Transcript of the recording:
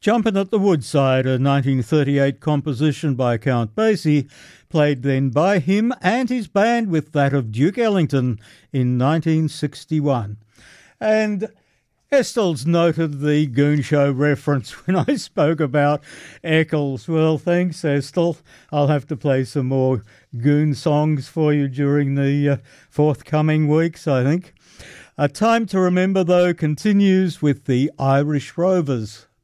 Jumpin' at the Woodside, a 1938 composition by Count Basie, played then by him and his band with that of Duke Ellington in 1961. And Eccles noted the Goon Show reference when I spoke about Eccles. Well, thanks, Estelle. I'll have to play some more Goon songs for you during the forthcoming weeks, I think. A Time to Remember, though, continues with the Irish Rovers.